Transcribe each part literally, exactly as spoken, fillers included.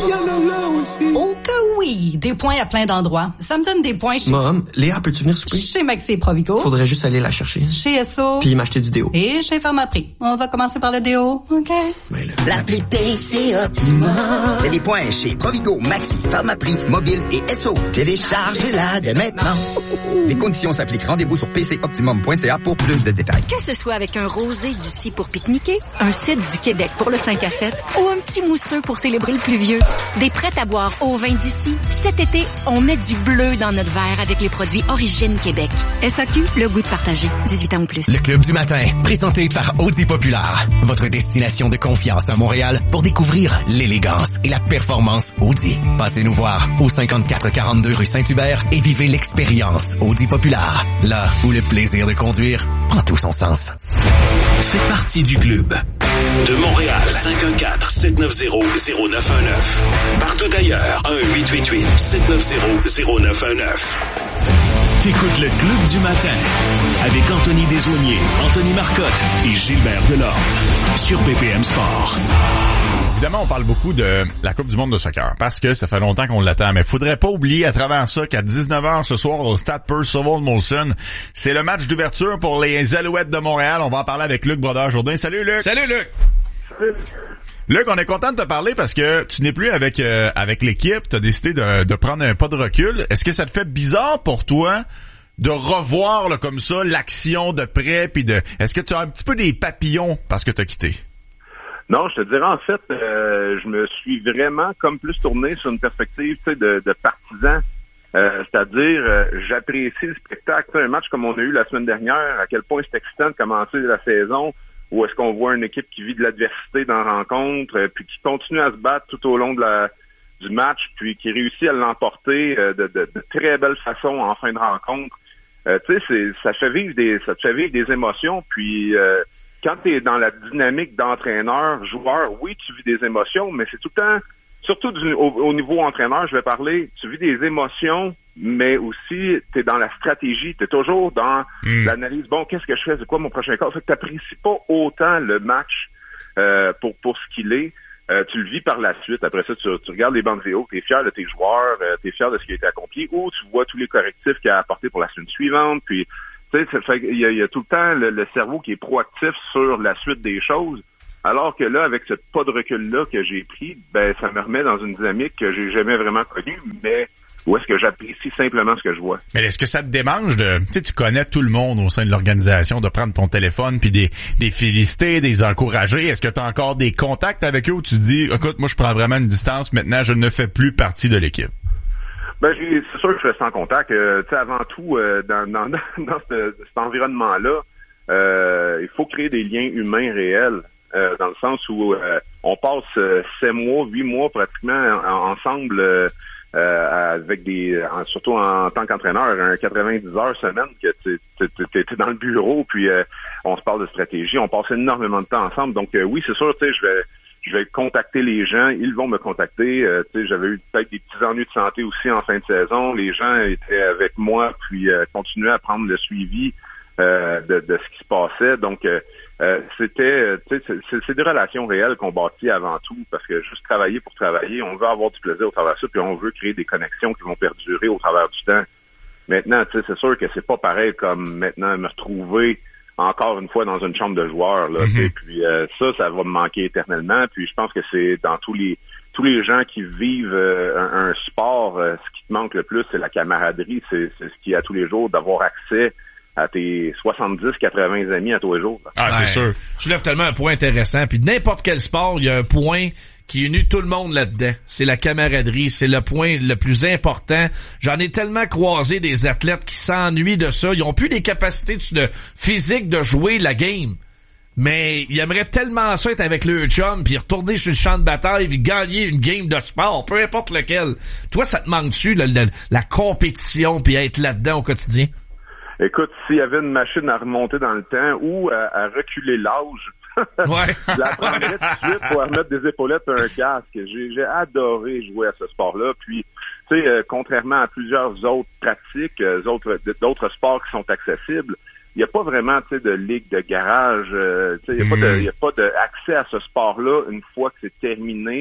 y en a là aussi. Oh que oui! Des points à plein d'endroits. Ça me donne des points chez... Mom, Léa, peux-tu venir souper? Chez Maxi et Provigo. Faudrait juste aller la chercher. Chez S O. Puis m'acheter du déo. Et chez Pharmaprix. On va commencer par le déo, OK? Mais là... L'appli P C Optimum. C'est des points chez Provigo, Maxi, Pharmaprix, Mobile et S O. Téléchargez-la dès maintenant. Les conditions s'appliquent. Rendez-vous sur p c optimum point c a pour plus de détails. Que ce soit avec un rosé d'ici pour pique-niquer, un cidre du Québec pour le cinq à sept ou un petit mousseux pour célébrer le pluvieux, des prêts à boire au vin d'ici, cet été, on met du bleu dans notre verre avec les produits Origine Québec. S A Q, le goût de partager. dix-huit ans ou plus. Le Club du matin, présenté par Audi Populaire. Votre destination de confiance à Montréal pour découvrir l'élégance et la performance Audi. Passez nous voir au cinquante-quatre quarante-deux rue Saint-Hubert et vivez l'expérience Audi Populaire. Là où le plaisir de conduire prend tout son sens. Faites partie du club. De Montréal, cinq un quatre, sept neuf zéro, zéro neuf un neuf. Partout ailleurs, un huit huit huit, sept neuf zéro, zéro neuf un neuf. T'écoutes le Club du matin avec Anthony Desaulniers, Anthony Marcotte et Gilbert Delorme sur B P M Sport. Évidemment, on parle beaucoup de la Coupe du monde de soccer parce que ça fait longtemps qu'on l'attend. Mais faudrait pas oublier à travers ça qu'à dix-neuf heures ce soir au Stade Percival Molson, c'est le match d'ouverture pour les Alouettes de Montréal. On va en parler avec Luc Brodeur-Jourdain. Salut Luc! Salut Luc! Salut. Luc, on est content de te parler parce que tu n'es plus avec euh, avec l'équipe. Tu as décidé de, de prendre un pas de recul. Est-ce que ça te fait bizarre pour toi de revoir là, comme ça l'action de près? Puis de, est-ce que tu as un petit peu des papillons parce que tu as quitté? Non, je te dirais en fait, euh, je me suis vraiment comme plus tourné sur une perspective tu sais, de, de partisan. Euh, c'est-à-dire, euh, j'apprécie le spectacle. Un match comme on a eu la semaine dernière, à quel point c'est excitant de commencer la saison, où est-ce qu'on voit une équipe qui vit de l'adversité dans la rencontre, euh, puis qui continue à se battre tout au long de la du match, puis qui réussit à l'emporter euh, de, de, de très belle façon en fin de rencontre. Euh, tu sais, c'est, ça fait vivre des, ça te fait vivre des émotions, puis euh, quand tu es dans la dynamique d'entraîneur, joueur, oui, tu vis des émotions, mais c'est tout le temps, surtout du, au, au niveau entraîneur, je vais parler, tu vis des émotions, mais aussi tu es dans la stratégie, tu es toujours dans mmh. l'analyse. Bon, qu'est-ce que je fais? C'est quoi mon prochain cas? Fait que tu n'apprécies pas autant le match euh, pour, pour ce qu'il est. Euh, tu le vis par la suite. Après ça, tu, tu regardes les bandes vidéo, tu es fier de tes joueurs, euh, tu es fier de ce qui a été accompli, ou tu vois tous les correctifs qu'il a apportés pour la semaine suivante, puis tu sais, ça fait il y a, il y a tout le temps le, le cerveau qui est proactif sur la suite des choses, alors que là, avec ce pas de recul-là que j'ai pris, ben ça me remet dans une dynamique que j'ai jamais vraiment connue, mais où est-ce que j'apprécie simplement ce que je vois. Mais est-ce que ça te démange de, tu sais, tu connais tout le monde au sein de l'organisation, de prendre ton téléphone puis des, des féliciter, des encourager. Est-ce que tu as encore des contacts avec eux où tu te dis, écoute, moi je prends vraiment une distance, maintenant je ne fais plus partie de l'équipe? Ben, j'ai, c'est sûr que je reste en contact. Euh, tu sais, avant tout, euh, dans, dans, dans ce, cet environnement-là, euh, il faut créer des liens humains réels, euh, dans le sens où euh, on passe euh, sept mois, huit mois pratiquement en, ensemble, euh, euh, avec des, en, surtout en tant qu'entraîneur, un quatre-vingt-dix heures semaine que tu es dans le bureau, puis euh, on se parle de stratégie, on passe énormément de temps ensemble. Donc euh, oui, c'est sûr, tu sais, je vais Je vais contacter les gens, ils vont me contacter. Euh, tu sais, j'avais eu peut-être des petits ennuis de santé aussi en fin de saison. Les gens étaient avec moi, puis euh, continuaient à prendre le suivi euh, de, de ce qui se passait. Donc, euh, euh, c'était, tu sais, c'est, c'est des relations réelles qu'on bâtit avant tout, parce que juste travailler pour travailler, on veut avoir du plaisir au travers de ça, puis on veut créer des connexions qui vont perdurer au travers du temps. Maintenant, tu sais, c'est sûr que c'est pas pareil comme maintenant me retrouver encore une fois dans une chambre de joueurs, là, mm-hmm. puis euh, ça, ça va me manquer éternellement. Puis je pense que c'est dans tous les tous les gens qui vivent euh, un, un sport, euh, ce qui te manque le plus, c'est la camaraderie, c'est, c'est ce qui est à tous les jours, d'avoir accès à tes soixante-dix quatre-vingts amis à tous les jours. Là. Ah, c'est ouais. sûr. Tu lèves tellement un point intéressant. Puis n'importe quel sport, il y a un point qui unit tout le monde là-dedans. C'est la camaraderie. C'est le point le plus important. J'en ai tellement croisé des athlètes qui s'ennuient de ça. Ils ont plus les capacités de physique de jouer la game. Mais ils aimeraient tellement ça être avec le chum, puis retourner sur le champ de bataille, puis gagner une game de sport, peu importe lequel. Toi, ça te manque-tu, la, la, la compétition, puis être là-dedans au quotidien? Écoute, s'il y avait une machine à remonter dans le temps ou à, à reculer l'âge, ouais. je la prendrais tout de suite pour remettre des épaulettes et un casque. J'ai, j'ai adoré jouer à ce sport-là. Puis, tu sais, euh, contrairement à plusieurs autres pratiques, euh, autres, d'autres sports qui sont accessibles, il n'y a pas vraiment, tu sais, de ligue de garage. Euh, tu sais, il n'y a, mmh. a pas d'accès à ce sport-là une fois que c'est terminé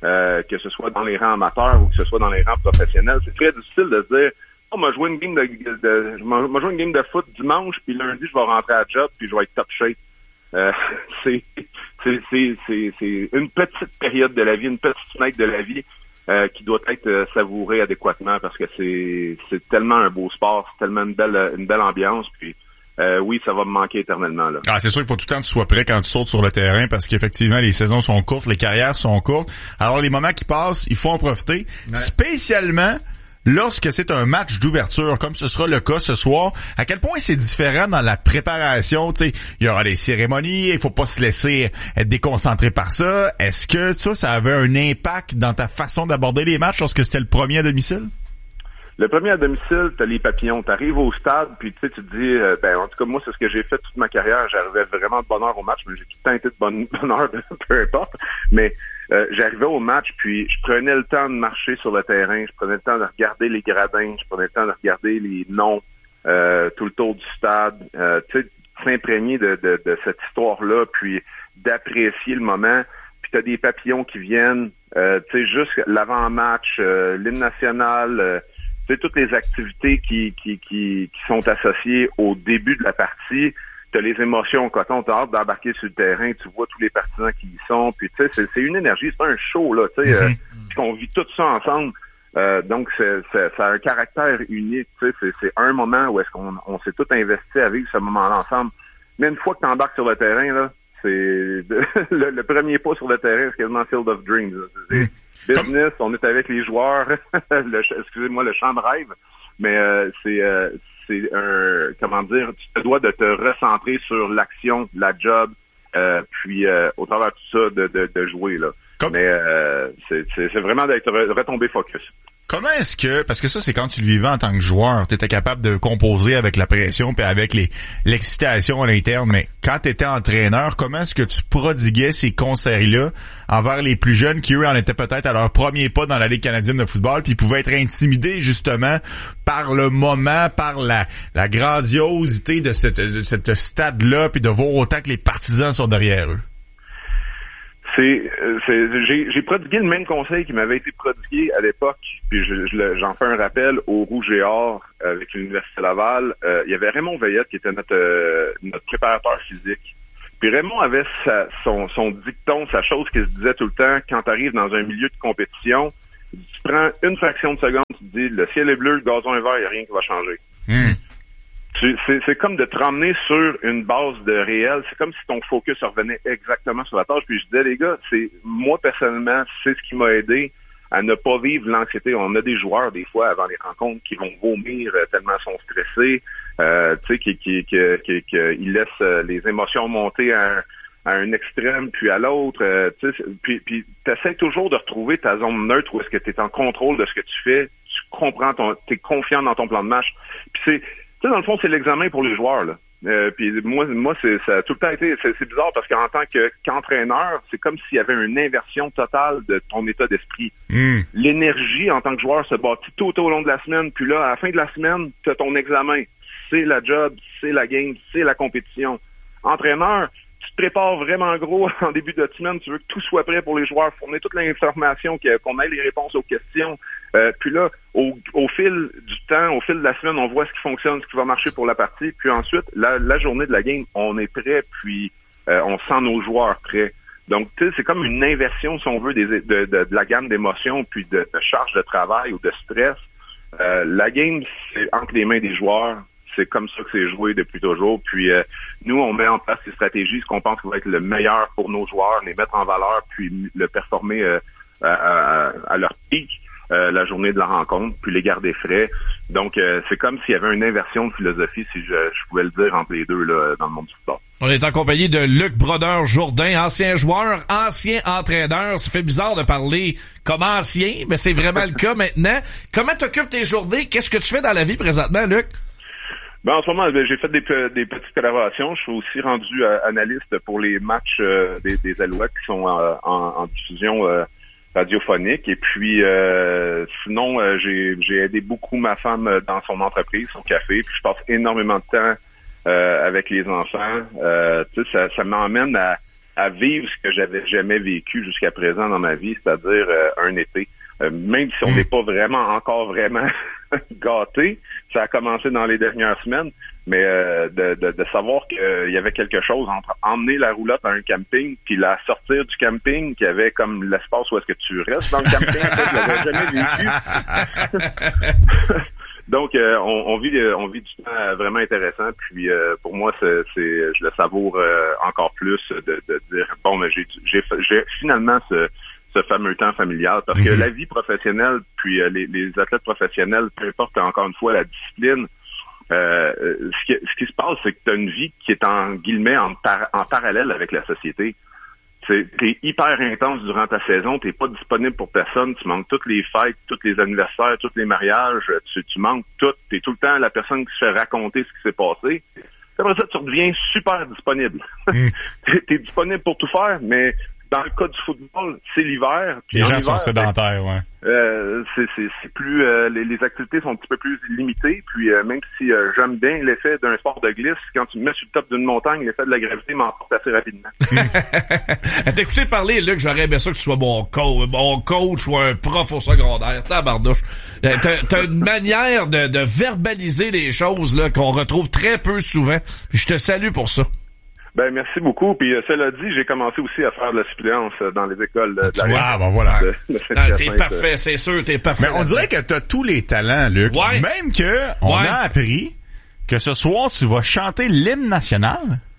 euh, que ce soit dans les rangs amateurs ou que ce soit dans les rangs professionnels. C'est très difficile de se dire, oh, moi, jouer une game de, de, de moi, jouer une game de foot dimanche, puis lundi, je vais rentrer à la job, puis je vais être top shape. Euh, c'est, c'est, c'est, c'est, c'est une petite période de la vie, une petite fenêtre de la vie, euh, qui doit être euh, savourée adéquatement parce que c'est, c'est tellement un beau sport, c'est tellement une belle, une belle ambiance, puis Euh, oui, ça va me manquer éternellement, là. Ah, c'est sûr qu'il faut tout le temps que tu sois prêt quand tu sautes sur le terrain parce qu'effectivement, les saisons sont courtes, les carrières sont courtes. Alors, les moments qui passent, il faut en profiter. Ouais. Spécialement lorsque c'est un match d'ouverture, comme ce sera le cas ce soir. À quel point c'est différent dans la préparation? Tu sais, il y aura des cérémonies, il faut pas se laisser être déconcentré par ça. Est-ce que ça, ça avait un impact dans ta façon d'aborder les matchs lorsque c'était le premier à domicile? Le premier à domicile, t'as les papillons. T'arrives au stade, puis tu sais, tu te dis, euh, ben en tout cas, moi, c'est ce que j'ai fait toute ma carrière. J'arrivais vraiment de bonne heure au match, mais j'ai tout le temps été de bonne, bonne heure, peu importe. Mais euh, j'arrivais au match, puis je prenais le temps de marcher sur le terrain, je prenais le temps de regarder les gradins, je prenais le temps de regarder les noms euh, tout le tour du stade. Euh, tu sais, s'imprégner de, de, de cette histoire-là, puis d'apprécier le moment. Puis t'as des papillons qui viennent, euh, tu sais, juste l'avant-match, euh, l'hymne national. Euh, Tu sais, toutes les activités qui, qui, qui, qui sont associées au début de la partie, tu as les émotions. Quand on t'a hâte d'embarquer sur le terrain, tu vois tous les partisans qui y sont. Puis tu sais, c'est, c'est une énergie, c'est pas un show, là. Tu sais, mm-hmm. euh, qu'on vit tout ça ensemble. Euh, donc, c'est, c'est, ça a un caractère unique. Tu sais, c'est, c'est un moment où est-ce qu'on on s'est tout investi à vivre ce moment-là ensemble. Mais une fois que tu embarques sur le terrain, là, c'est le, le premier pas sur le terrain, c'est quasiment Field of Dreams. Là. C'est, mm. Business, on est avec les joueurs, le, excusez-moi, le champ de rêve, mais euh, c'est euh, c'est un, comment dire, tu te dois de te recentrer sur l'action, la job, euh, puis euh, au travers de tout ça, de, de, de jouer, là. Comme... Mais euh, c'est, c'est, c'est vraiment d'être retombé focus. Comment est-ce que, parce que ça, c'est quand tu le vivais en tant que joueur, tu étais capable de composer avec la pression puis avec les l'excitation à l'interne, mais quand tu étais entraîneur, comment est-ce que tu prodiguais ces conseils-là envers les plus jeunes qui, eux, en étaient peut-être à leur premier pas dans la Ligue canadienne de football puis pouvaient être intimidés, justement, par le moment, par la, la grandiosité de cette, de cette stade-là puis de voir autant que les partisans sont derrière eux? C'est, c'est j'ai, j'ai prodigué le même conseil qui m'avait été prodigué à l'époque, puis je, je, j'en fais un rappel au Rouge et Or avec l'Université Laval. Euh, il y avait Raymond Veillette qui était notre euh, notre préparateur physique. Puis Raymond avait sa, son, son dicton, sa chose qu'il se disait tout le temps quand tu arrives dans un milieu de compétition, tu prends une fraction de seconde, tu te dis le ciel est bleu, le gazon est vert, il n'y a rien qui va changer. Mmh. Tu, c'est, c'est comme de te ramener sur une base de réel. C'est comme si ton focus revenait exactement sur la tâche. Puis je disais, les gars, c'est moi personnellement, c'est ce qui m'a aidé à ne pas vivre l'anxiété. On a des joueurs, des fois, avant les rencontres, qui vont vomir euh, tellement ils sont stressés, euh, tu sais, qui, qui, qui, qui, qui ils laissent euh, les émotions monter à un, à un extrême puis à l'autre. Euh, tu sais, puis, puis t'essaies toujours de retrouver ta zone neutre où est-ce que tu es en contrôle de ce que tu fais. Tu comprends, ton, t'es confiant dans ton plan de match. Puis c'est Tu sais, dans le fond, c'est l'examen pour les joueurs, là. Euh, puis moi, moi, c'est, ça a tout le temps été, c'est, c'est bizarre parce qu'en tant que, qu'entraîneur, c'est comme s'il y avait une inversion totale de ton état d'esprit. Mm. L'énergie en tant que joueur se bâtit tout au long de la semaine, puis là, à la fin de la semaine, tu as ton examen. C'est la job, c'est la game, c'est la compétition. Entraîneur, tu te prépares vraiment gros en début de semaine, tu veux que tout soit prêt pour les joueurs, fournir toute l'information, qu'on ait les réponses aux questions. Euh, puis là, au, au fil du temps, au fil de la semaine, on voit ce qui fonctionne, ce qui va marcher pour la partie. Puis ensuite, la, la journée de la game, on est prêt, puis euh, on sent nos joueurs prêts. Donc, tu sais, c'est comme une inversion, si on veut, des, de, de, de la gamme d'émotions, puis de, de charge de travail ou de stress. Euh, la game, c'est entre les mains des joueurs. C'est comme ça que c'est joué depuis toujours. Puis euh, nous, on met en place ces stratégies, ce qu'on pense qui va être le meilleur pour nos joueurs, les mettre en valeur, puis le performer euh, à, à, à leur pic euh, la journée de la rencontre, puis les garder frais. Donc, euh, c'est comme s'il y avait une inversion de philosophie, si je, je pouvais le dire, entre les deux là, dans le monde du sport. On est en compagnie de Luc Brodeur-Jourdain, ancien joueur, ancien entraîneur. Ça fait bizarre de parler comme ancien, mais c'est vraiment le cas maintenant. Comment t'occupes tes journées? Qu'est-ce que tu fais dans la vie présentement, Luc? Ben, en ce moment, j'ai fait des, des petites collaborations. Je suis aussi rendu euh, analyste pour les matchs euh, des, des Alouettes qui sont euh, en, en diffusion euh, radiophonique. Et puis, euh, sinon, euh, j'ai, j'ai aidé beaucoup ma femme dans son entreprise, son café. Puis, je passe énormément de temps euh, avec les enfants. Euh, tu sais, ça, ça m'emmène à, à vivre ce que j'avais jamais vécu jusqu'à présent dans ma vie, c'est-à-dire euh, un été. Euh, même si on n'est pas vraiment encore vraiment gâté, ça a commencé dans les dernières semaines, mais euh, de, de, de savoir qu'il euh, y avait quelque chose entre emmener la roulotte à un camping puis la sortir du camping, qu'il y avait comme l'espace où est-ce que tu restes dans le camping, ça, je l'avais jamais vécu. Donc, euh, on, on vit on vit du temps vraiment intéressant. Puis, euh, pour moi, c'est, c'est je le savoure euh, encore plus de, de dire bon, mais j'ai, j'ai, j'ai finalement ce, ce fameux temps familial, parce que la vie professionnelle, puis euh, les, les athlètes professionnels, peu importe encore une fois la discipline, euh, ce qui ce qui se passe, c'est que tu as une vie qui est en guillemets en, par, en parallèle avec la société. Tu es hyper intense durant ta saison, t'es pas disponible pour personne, tu manques toutes les fêtes, tous les anniversaires, tous les mariages, tu, tu manques tout, t'es tout le temps la personne qui se fait raconter ce qui s'est passé. Après ça, tu redeviens super disponible. Mm. t'es, t'es disponible pour tout faire, mais dans le cas du football, c'est l'hiver. Les gens hiver, sont sédentaires, ouais. Euh, c'est, c'est, c'est plus, euh, les, les activités sont un petit peu plus limitées. Puis euh, même si euh, j'aime bien l'effet d'un sport de glisse, quand tu me mets sur le top d'une montagne, l'effet de la gravité m'emporte assez rapidement. T'as écouté parler, Luc, j'aurais aimé ça que tu sois mon coach, mon coach ou un prof au secondaire. Tabarnouche. T'as, t'as une manière de, de verbaliser les choses là qu'on retrouve très peu souvent. Puis je te salue pour ça. Ben merci beaucoup. Puis euh, cela dit, j'ai commencé aussi à faire de la suppléance euh, dans les écoles de, de la ah, ben voilà. De, de non, t'es parfait, c'est sûr, t'es parfait. Mais on dirait que t'as tous les talents, Luc. Ouais. Même que on ouais. a appris que ce soir tu vas chanter l'hymne national.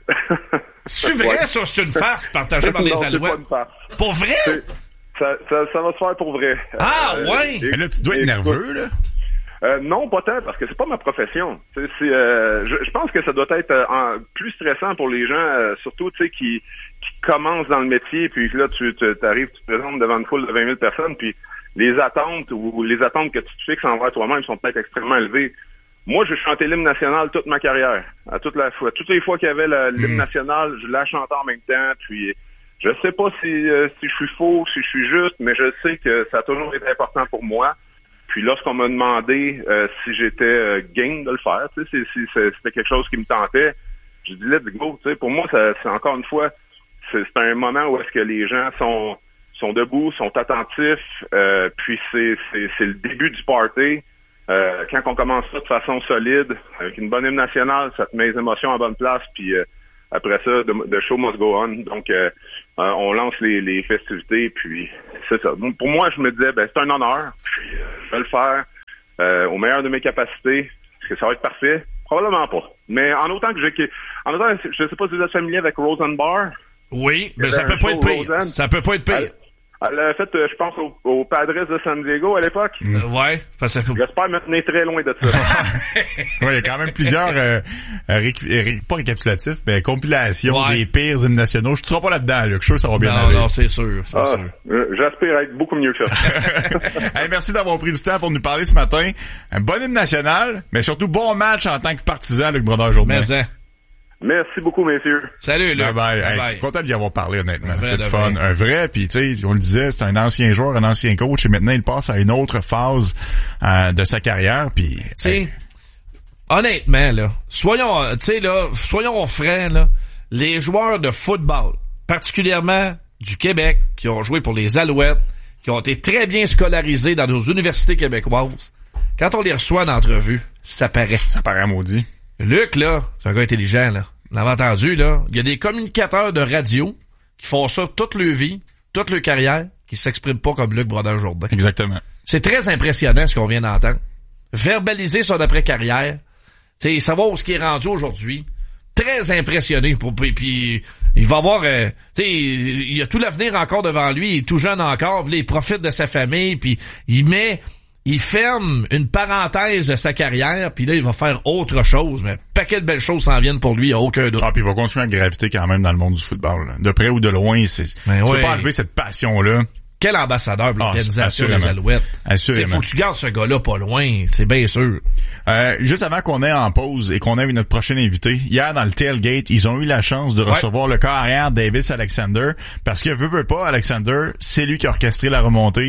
C'est vrai, ouais. Ça, c'est une farce partagée par les Alouettes. Pour vrai? C'est, ça, ça, ça va se faire pour vrai. Ah euh, ouais. Et, Mais là, tu dois être nerveux, là. Euh, non, pas tant, parce que c'est pas ma profession. C'est, c'est, euh, je, je pense que ça doit être euh, en, plus stressant pour les gens, euh, surtout tu sais qui, qui commencent dans le métier, puis là tu t'arrives, tu te présentes devant une foule de vingt mille personnes, puis les attentes ou les attentes que tu te fixes envers toi-même sont peut-être extrêmement élevées. Moi, j'ai chanté l'hymne national toute ma carrière, à toute la fois, toutes les fois qu'il y avait la, l'hymne mmh. national, je la chantais en même temps. Puis je sais pas si euh, si je suis faux, si je suis juste, mais je sais que ça a toujours été important pour moi. Puis lorsqu'on m'a demandé euh, si j'étais euh, game de le faire, tu sais, c'est, c'est, c'est, c'était quelque chose qui me tentait. J'ai dit let's go. Tu sais, pour moi, ça, c'est encore une fois, c'est, c'est un moment où est-ce que les gens sont sont debout, sont attentifs. Euh, puis c'est, c'est c'est le début du party. Euh, quand on commence ça de façon solide, avec une bonne hymne nationale, ça te met les émotions en bonne place. Puis euh, après ça, the show must go on. Donc, euh, euh, on lance les, les festivités, puis c'est ça. Pour moi, je me disais, ben c'est un honneur, puis euh, je vais le faire euh, au meilleur de mes capacités. Est-ce que ça va être parfait? Probablement pas. Mais en autant que j'ai... En autant, je sais pas si vous êtes familier avec Rosenbar. Oui, mais ça peut pas être pire. Ça peut pas être pire. Elle a fait, je pense, au, au Padres de San Diego à l'époque. Euh, ouais. Ça fait... J'espère me tenir très loin de ça. Ouais, il y a quand même plusieurs, euh, réc- ré- pas récapitulatifs, mais compilations ouais. des pires hymnes nationaux. Je ne serai pas là-dedans, Luc. Je suis sûr que ça va bien non, aller. Non, c'est sûr, c'est ah, sûr. Euh, j'aspire à être beaucoup mieux que ça. Hey, merci d'avoir pris du temps pour nous parler ce matin. Un bon hymne national, mais surtout bon match en tant que partisan, Luc Brodeur-Jourdain. Mais hein. Merci beaucoup, messieurs. Salut, Luc. Bye bye. bye, hey, bye. Content d'y avoir parlé, honnêtement. C'est le de fun. vrai. Un vrai, puis tu sais, on le disait, c'est un ancien joueur, un ancien coach, et maintenant, il passe à une autre phase euh, de sa carrière, puis... Tu sais, honnêtement, là, soyons, tu sais, là, soyons francs, là, les joueurs de football, particulièrement du Québec, qui ont joué pour les Alouettes, qui ont été très bien scolarisés dans nos universités québécoises, quand on les reçoit d'entrevue, ça paraît. Ça paraît maudit. Luc, là, c'est un gars intelligent, là. On l'avait entendu, là. Il y a des communicateurs de radio qui font ça toute leur vie, toute leur carrière, qui s'expriment pas comme Luc Brodeur-Jourdain. Exactement. C'est très impressionnant ce qu'on vient d'entendre. Verbaliser son après-carrière, tu sais, savoir où ce qui est rendu aujourd'hui. Très impressionné. Pour, puis, puis il va avoir, euh, tu sais, il a tout l'avenir encore devant lui. Il est tout jeune encore. Puis là, il profite de sa famille. Puis il met... Il ferme une parenthèse de sa carrière, puis là, il va faire autre chose. Mais un paquet de belles choses s'en viennent pour lui, il n'y a aucun doute. Ah, puis il va continuer à graviter quand même dans le monde du football. Là. De près ou de loin, c'est, ben tu oui. peux pas enlever cette passion-là. Quel ambassadeur de l'organisation ah, des Alouettes. Assurément. Il faut que tu gardes ce gars-là pas loin, c'est bien sûr. Euh, juste avant qu'on ait en pause et qu'on ait notre prochain invité, hier dans le tailgate, ils ont eu la chance de recevoir ouais. le corps arrière Davis Alexander, parce que veut veut pas, Alexander, c'est lui qui a orchestré la remontée,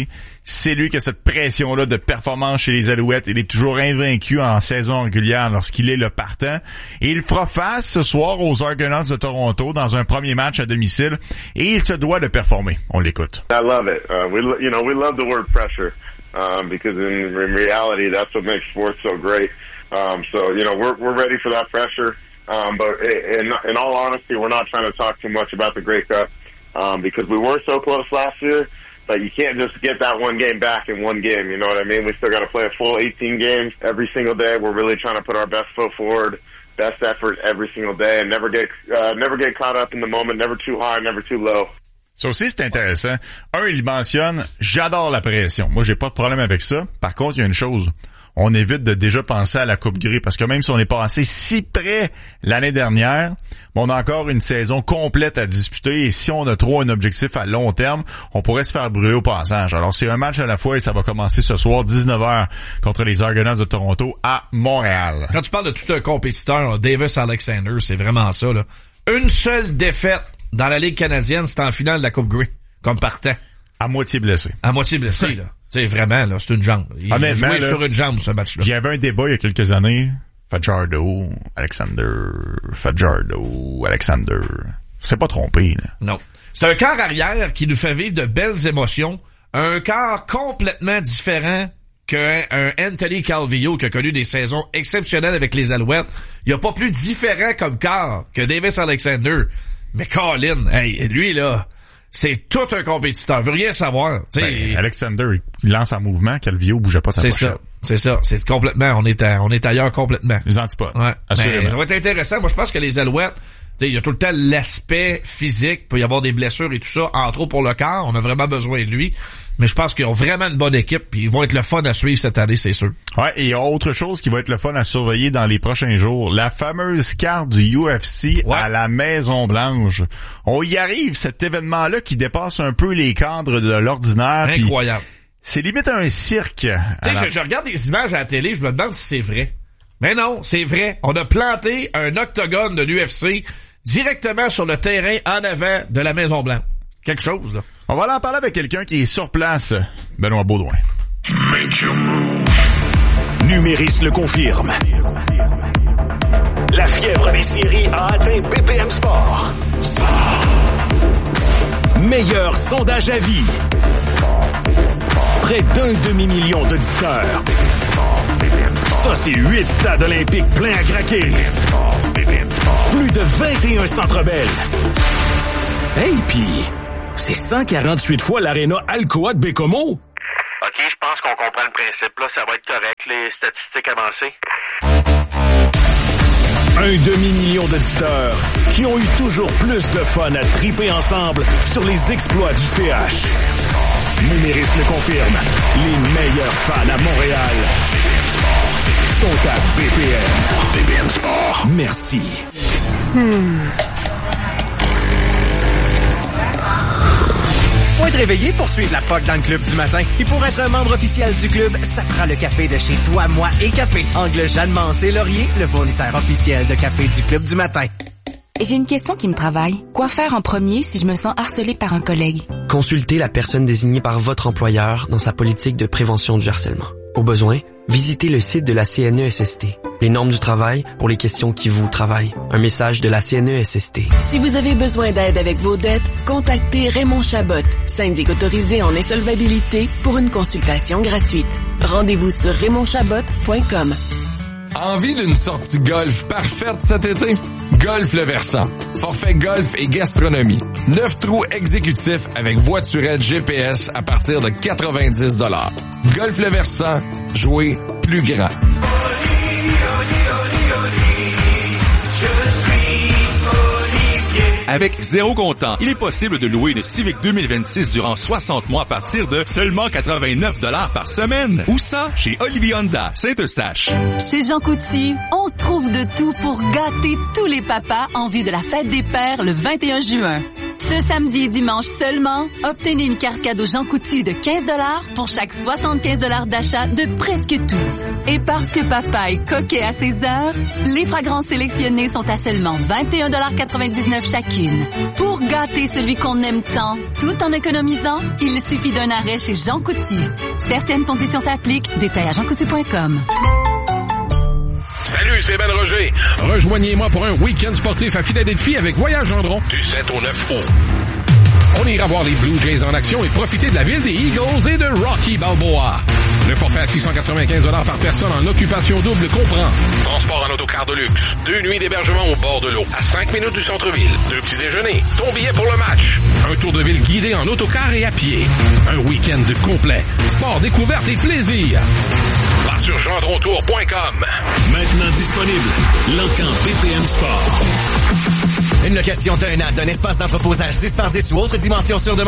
C'est lui qui a cette pression-là de performance chez les Alouettes. Il est toujours invaincu en saison régulière lorsqu'il est le partant. Et il fera face ce soir aux Argonauts de Toronto dans un premier match à domicile. Et il se doit de performer. On l'écoute. I love it. Uh, we, you know, we love the word pressure. Um, because in, in reality, that's what makes sports so great. Um, so, you know, we're, we're ready for that pressure. Um, but in, in all honesty, we're not trying to talk too much about the Grey Cup, um, because we were so close last year, but you can't just get that one game back in one game. You know what I mean? We still got to play a full eighteen games every single day. We're really trying to put our best foot forward, best effort every single day, and never get, uh, never get caught up in the moment, never too high, never too low. Ça aussi, c'est intéressant. Un, il mentionne « J'adore la pression ». Moi, j'ai pas de problème avec ça. Par contre, il y a une chose. On évite de déjà penser à la Coupe Grey parce que même si on est passé si près l'année dernière, on a encore une saison complète à disputer et si on a trop un objectif à long terme, on pourrait se faire brûler au passage. Alors, c'est un match à la fois et ça va commencer ce soir, dix-neuf heures, contre les Argonauts de Toronto à Montréal. Quand tu parles de tout un compétiteur, Davis Alexander, c'est vraiment ça, là. Une seule défaite dans la Ligue canadienne, c'est en finale de la Coupe Grey, comme partant. À moitié blessé. À moitié blessé, là. Tu sais, vraiment, là, c'est une jambe. Il a joué là, sur une jambe, ce match-là. Il y avait un débat il y a quelques années. Fajardo, Alexander, Fajardo, Alexander. C'est pas trompé, là. Non. C'est un quart arrière qui nous fait vivre de belles émotions. Un quart complètement différent qu'un un Anthony Calvillo qui a connu des saisons exceptionnelles avec les Alouettes. Il n'y a pas plus différent comme quart que Davis Alexander. Mais Colin, hey, lui, là, c'est tout un compétiteur. Il veut rien savoir. Ben, Alexander, il lance en mouvement. Calvillo bougeait pas sa c'est pochette. Ça. C'est ça. C'est complètement, on est à, on est ailleurs complètement. Les antipodes. Ouais. Assurément. Mais ça va être intéressant. Moi, je pense que les Alouettes, il y a tout le temps l'aspect physique. Il peut y avoir des blessures et tout ça. Entre autres pour le corps. On a vraiment besoin de lui. Mais je pense qu'ils ont vraiment une bonne équipe puis ils vont être le fun à suivre cette année, c'est sûr. Ouais, et il y a autre chose qui va être le fun à surveiller dans les prochains jours. La fameuse carte du U F C ouais. à la Maison-Blanche. On y arrive, cet événement-là qui dépasse un peu les cadres de l'ordinaire. Incroyable. C'est limite un cirque. Tu sais, la... je, je regarde des images à la télé, je me demande si c'est vrai. Mais non, c'est vrai. On a planté un octogone de l'U F C directement sur le terrain en avant de la Maison-Blanche. Quelque chose, là. On va aller en parler avec quelqu'un qui est sur place, Benoît Baudouin. Numéris le confirme. La fièvre des séries a atteint B P M Sport. Meilleur sondage à vie. Près d'un demi-million d'auditeurs. Ça, c'est huit stades olympiques pleins à craquer. Plus de vingt et un centres belles. Hey, pis... c'est cent quarante-huit fois l'aréna Alcoa de Bécomo. OK, je pense qu'on comprend le principe. Là, ça va être correct, les statistiques avancées. Un demi-million d'auditeurs qui ont eu toujours plus de fun à triper ensemble sur les exploits du C H. Numéris le confirme. Les meilleurs fans à Montréal sont à B P M. B P M Sport. Merci. Hmm. Faut être réveillé pour suivre la P O C dans le club du matin. Et pour être un membre officiel du club, ça prend le café de chez Toi, Moi et Café. Angle Jeanne Mancé Laurier, le fournisseur officiel de café du club du matin. J'ai une question qui me travaille. Quoi faire en premier si je me sens harcelée par un collègue? Consultez la personne désignée par votre employeur dans sa politique de prévention du harcèlement. Au besoin, visitez le site de la C N E S S T. Les normes du travail pour les questions qui vous travaillent. Un message de la C N E S S T. Si vous avez besoin d'aide avec vos dettes, contactez Raymond Chabot, syndic autorisé en insolvabilité, pour une consultation gratuite. Rendez-vous sur raymond chabot point com. Envie d'une sortie golf parfaite cet été? Golf Le Versant. Forfait golf et gastronomie. Neuf trous exécutifs avec voiturette G P S à partir de quatre-vingt-dix dollars. Golf Le Versant. Jouer plus grand. Avec zéro comptant, il est possible de louer une Civic deux mille vingt-six durant soixante mois à partir de seulement quatre-vingt-neuf dollars par semaine. Où ça? Chez Olivier Honda, Saint-Eustache. Chez Jean Coutu, on trouve de tout pour gâter tous les papas en vue de la fête des pères le vingt et un juin. Ce samedi et dimanche seulement, obtenez une carte cadeau Jean Coutu de quinze dollars pour chaque soixante-quinze dollars d'achat de presque tout. Et parce que papa est coquet à ses heures, les fragrances sélectionnées sont à seulement vingt et un virgule quatre-vingt-dix-neuf dollars chacune. Pour gâter celui qu'on aime tant, tout en économisant, il suffit d'un arrêt chez Jean Coutu. Certaines conditions s'appliquent. Détails à jean coutu point com. Salut, c'est Ben Roger. Rejoignez-moi pour un week-end sportif à Philadelphie avec Voyage Gendron du sept au neuf août. On ira voir les Blue Jays en action et profiter de la ville des Eagles et de Rocky Balboa. Le forfait à six cent quatre-vingt-quinze dollars par personne en occupation double comprend transport en autocar de luxe, deux nuits d'hébergement au bord de l'eau, à cinq minutes du centre-ville, deux petits déjeuners, ton billet pour le match, un tour de ville guidé en autocar et à pied, un week-end complet, sport, découverte et plaisir. Va sur gendron tour point com. Maintenant disponible, L'Encan B P M Sport. Une location d'un an d'un espace d'entreposage dix par dix ou autre dimension sur demande.